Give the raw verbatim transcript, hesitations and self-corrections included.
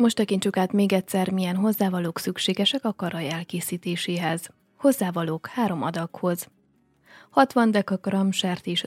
Most tekintsük át még egyszer, milyen hozzávalók szükségesek a karaj elkészítéséhez. Hozzávalók három adaghoz. hatvan dekagramm sertés